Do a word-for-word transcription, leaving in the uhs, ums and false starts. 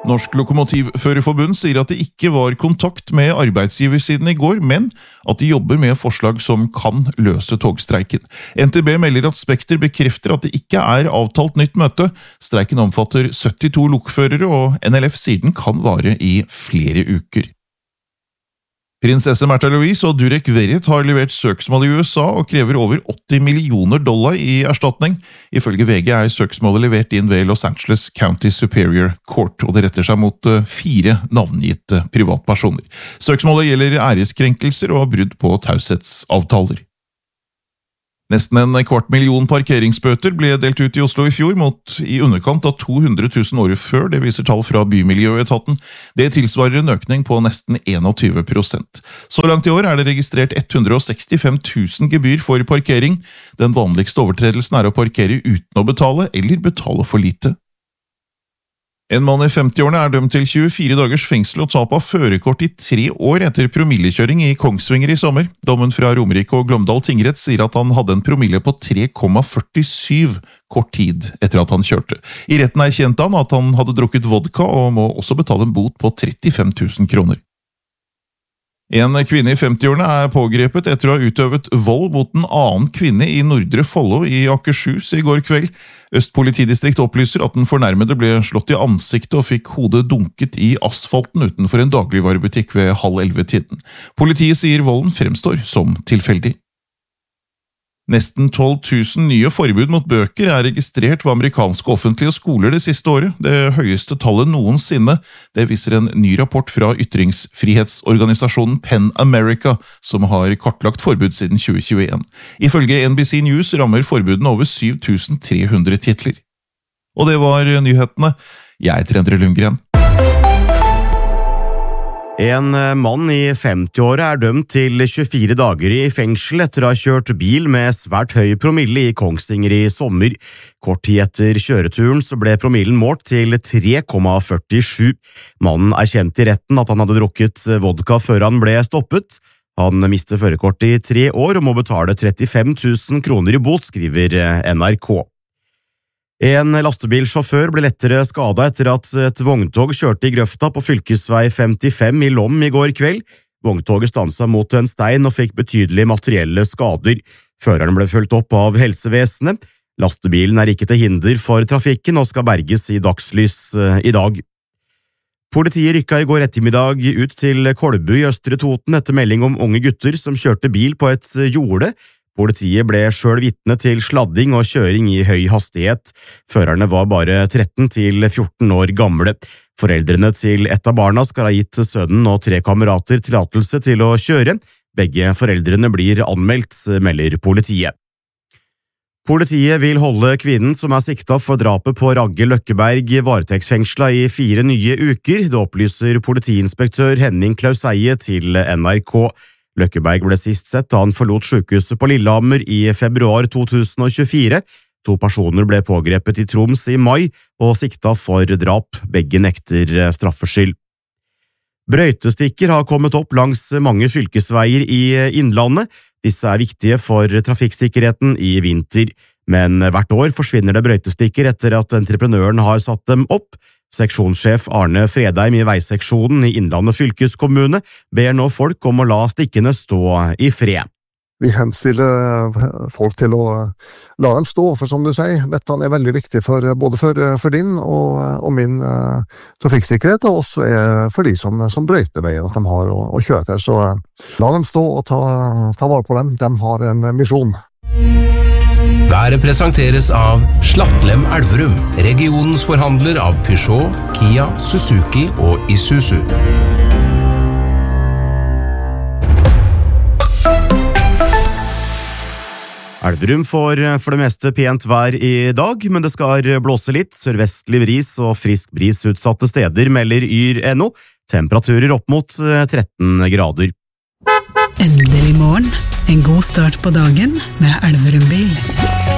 Norsk Lokomotivførerforbund sier at det ikke var kontakt med arbeidsgiversiden i går, men at de jobber med forslag som kan løse togstreiken. N T B melder at Spekter bekrefter at det ikke er avtalt nytt møte. Streiken omfatter syttito lokførere, og N L F sier den kan vare i flere uker. Prinsesse Märtha Louise og Durek Verrett har levert søksmål i U S A og krever over åtti millioner dollar i erstatning. Ifølge V G er søksmålet levert inn ved Los Angeles County Superior Court, og det retter seg mot fire navngitte privatpersoner. Søksmålet gjelder æreskrenkelser og brudd på taushetsavtaler. Nesten en kvart million parkeringsbøter ble delt ut i Oslo i fjor, mot i underkant av to hundre tusen året før, det viser tall fra Bymiljøetaten. Det tilsvarer en økning på nesten tjueen prosent. Så langt i år er det registrert ett hundre sekstifem tusen gebyr for parkering. Den vanligste overtredelsen er å parkere uten å betale, eller betale for lite. En mann i femti-årene er dømt til tjuefire dagers fengsel og tap av førerkort i tre år etter promillekjøring i Kongsvinger i sommer. Dommen fra Romerike og Glåmdal tingrett sier at han hadde en promille på tre komma førtisju kort tid etter at han kjørte. I retten erkjente han at han hadde drukket vodka og må også betale en bot på trettifem tusen kroner. En kvinne i femti-årene er pågrepet etter å ha utøvet vold mot en annen kvinne i Nordre Follo i Akershus i går kveld. Øst politidistrikt opplyser at den fornærmede ble slått i ansiktet og fikk hodet dunket i asfalten utenfor en dagligvarebutikk ved halv elleve-tiden. Politiet sier volden fremstår som tilfeldig. Nesten tolv tusen nye forbud mot bøker er registrert ved amerikanske offentlige skoler det siste året, det høyeste tallet noensinne. Det viser en ny rapport fra ytringsfrihetsorganisasjonen PEN America, som har kartlagt forbud siden tjue tjueen. Ifølge N B C News rammer forbudene over syv tusen tre hundre titler. Og det var nyhetene. Jeg heter Endre Lundgren. En mann i femti-åra er dømt til tjuefire dager i fengsel etter å ha kjørt bil med svært høy promille i Kongsvinger i sommer. Kort tid etter kjøreturen så ble promillen målt til tre komma førtisju. Mannen erkjente i retten at han hadde drukket vodka før han ble stoppet. Han mistet førerkortet i tre år og må betale trettifem tusen kroner i bot, skriver N R K. En lastebilsjåfør ble lettere skadet etter at et vogntog kjørte i grøfta på fylkesvei femtifem i Lom i går kveld. Vogntoget stanset mot en stein og fikk betydelige materielle skader. Føreren ble fulgt opp av helsevesenet. Lastebilen er ikke til hinder for trafikken og skal berges i dagslys i dag. Politiet rykket i går ettermiddag ut til Kolbu i Østre Toten etter melding om unge gutter som kjørte bil på et jorde. Politiet ble selv vitne til sladding og kjøring i høy hastighet. Førerne var bare tretten til fjorten år gamle. Foreldrene til ett av barna skal ha gitt sønnen og tre kamerater tillatelse til å kjøre. Begge foreldrene blir anmeldt, melder politiet. Politiet vil holde kvinnen som er siktet for drapet på Ragge Løkkeberg varetektsfengslet i fire nye uker. Det opplyser politiinspektør Henning Klauseie til N R K. Løkkeberg ble sist sett da han forlot sykehuset på Lillehammer i februar to tusen tjuefire. To personer ble pågrepet i Troms i mai og siktet for drap. Begge nekter straffskyld. Brøytestikker har kommet opp langs mange fylkesveier i Innlandet. Disse er viktige for trafikksikkerheten i vinter. Men hvert år forsvinner det brøytestikker etter at entreprenøren har satt dem opp. Seksjonssjef Arne Fredheim i veiseksjonen i Innlandet fylkeskommune ber nå folk om å la stikkene stå i fred. Vi henstiller folk til å la dem stå, for som du sier, dette er veldig viktig for, både for, for din og, og min uh, trafikksikkerhet, og også for de som, som brøyter veien at de har å, å kjøre til. Så uh, la dem stå og ta, ta vare på dem. De har en misjon. Været presenteres av Slattlem Elverum, regionens forhandler av Peugeot, Kia, Suzuki og Isuzu. Elverum får for det meste pent vær i dag, men det skal blåse litt, sørvestlig bris og frisk bris utsatte steder, melder Yr punktum no. Temperaturer opp mot tretten grader. Endelig morgen, en god start på dagen med Elverum bil.